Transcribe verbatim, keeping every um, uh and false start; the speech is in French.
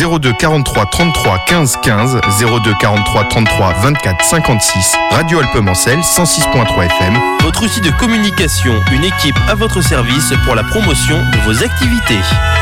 zéro deux quarante-trois trente-trois quinze quinze, zéro deux quarante-trois trente-trois vingt-quatre cinquante-six, Radio Alpemancel cent six virgule trois F M. Votre outil de communication, une équipe à votre service pour la promotion de vos activités.